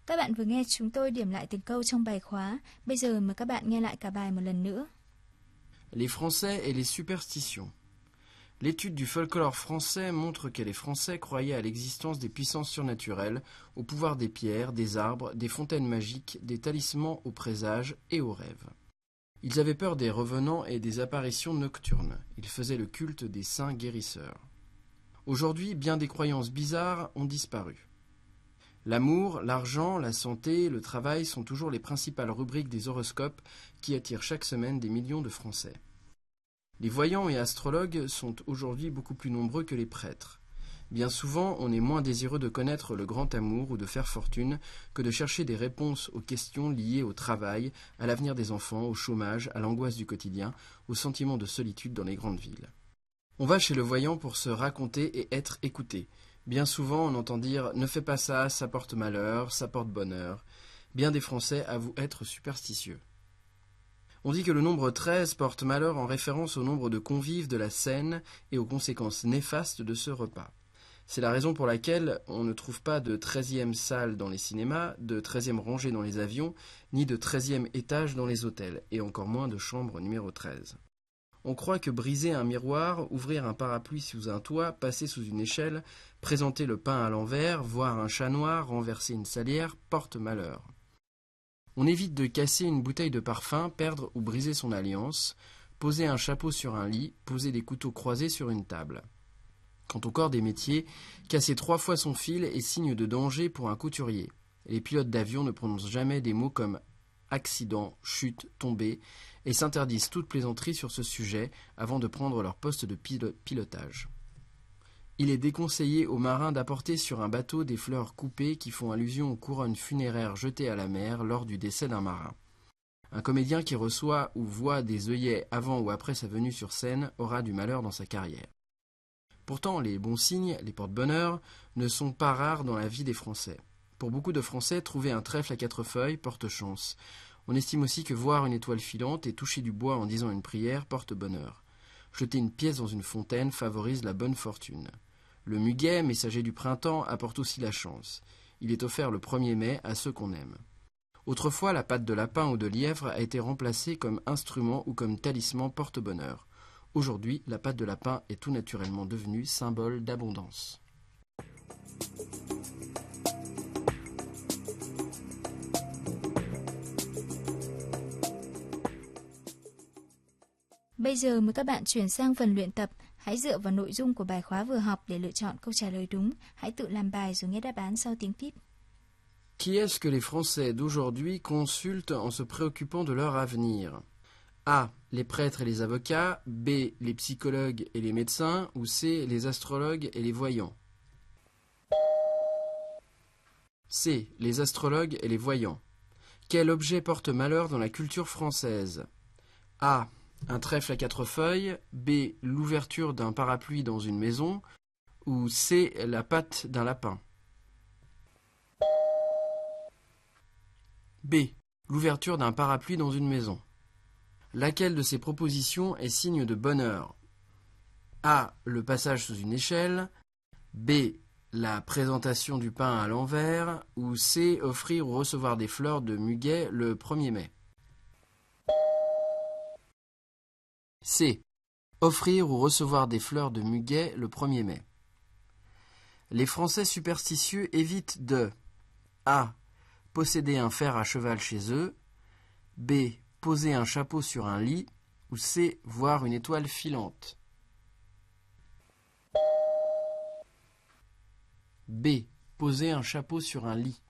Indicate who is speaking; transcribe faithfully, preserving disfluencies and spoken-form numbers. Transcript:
Speaker 1: Các bạn vừa nghe chúng tôi điểm lại từng câu trong bài khóa. Bây giờ mời các bạn nghe lại cả bài một lần nữa.
Speaker 2: Les Français et les superstitions. L'étude du folklore français montre que les Français croyaient à l'existence des puissances surnaturelles, au pouvoir des pierres, des arbres, des fontaines magiques, des talismans aux présages et aux rêves. Ils avaient peur des revenants et des apparitions nocturnes. Ils faisaient le culte des saints guérisseurs. Aujourd'hui, bien des croyances bizarres ont disparu. L'amour, l'argent, la santé, le travail sont toujours les principales rubriques des horoscopes qui attirent chaque semaine des millions de Français. Les voyants et astrologues sont aujourd'hui beaucoup plus nombreux que les prêtres. Bien souvent, on est moins désireux de connaître le grand amour ou de faire fortune que de chercher des réponses aux questions liées au travail, à l'avenir des enfants, au chômage, à l'angoisse du quotidien, au sentiment de solitude dans les grandes villes. On va chez le voyant pour se raconter et être écouté. Bien souvent, on entend dire « ne fais pas ça, ça porte malheur, ça porte bonheur ». Bien des Français avouent être superstitieux. On dit que le nombre treize porte malheur en référence au nombre de convives de la scène et aux conséquences néfastes de ce repas. C'est la raison pour laquelle on ne trouve pas de treizième salle dans les cinémas, de treizième rangée dans les avions, ni de treizième étage dans les hôtels, et encore moins de chambre numéro treize. On croit que briser un miroir, ouvrir un parapluie sous un toit, passer sous une échelle, présenter le pain à l'envers, voir un chat noir, renverser une salière, porte malheur. On évite de casser une bouteille de parfum, perdre ou briser son alliance, poser un chapeau sur un lit, poser des couteaux croisés sur une table. Quant au corps des métiers, casser trois fois son fil est signe de danger pour un couturier. Les pilotes d'avion ne prononcent jamais des mots comme accident, chute, tombée, et s'interdisent toute plaisanterie sur ce sujet avant de prendre leur poste de pil- pilotage. Il est déconseillé aux marins d'apporter sur un bateau des fleurs coupées qui font allusion aux couronnes funéraires jetées à la mer lors du décès d'un marin. Un comédien qui reçoit ou voit des œillets avant ou après sa venue sur scène aura du malheur dans sa carrière. Pourtant, les bons signes, les porte-bonheur, ne sont pas rares dans la vie des Français. Pour beaucoup de Français, trouver un trèfle à quatre feuilles porte chance. On estime aussi que voir une étoile filante et toucher du bois en disant une prière porte bonheur. Jeter une pièce dans une fontaine favorise la bonne fortune. Le muguet, messager du printemps, apporte aussi la chance. Il est offert le premier mai à ceux qu'on aime. Autrefois, la patte de lapin ou de lièvre a été remplacée comme instrument ou comme talisman porte-bonheur. Aujourd'hui, la patte de lapin est tout naturellement devenue symbole d'abondance.
Speaker 1: Bây giờ mời các bạn chuyển sang phần luyện tập. Hãy dựa vào nội dung của bài khóa vừa học để lựa chọn câu trả lời đúng. Hãy tự làm bài rồi nghe đáp án sau tiếng pip.
Speaker 2: Qui est-ce que les Français d'aujourd'hui consultent en se préoccupant de leur avenir? A. Les prêtres et les avocats. B. Les psychologues et les médecins. Ou C. Les astrologues et les voyants. C. Les astrologues et les voyants. Quel objet porte malheur dans la culture française? A. Un trèfle à quatre feuilles. B. L'ouverture d'un parapluie dans une maison. Ou C. La patte d'un lapin. B. L'ouverture d'un parapluie dans une maison. Laquelle de ces propositions est signe de bonheur? A. Le passage sous une échelle. B. La présentation du pain à l'envers. Ou C. Offrir ou recevoir des fleurs de muguet le premier mai. C. Offrir ou recevoir des fleurs de muguet le premier mai. Les Français superstitieux évitent de A. Posséder un fer à cheval chez eux. B. Poser un chapeau sur un lit. Ou C. Voir une étoile filante. B. Poser un chapeau sur un lit.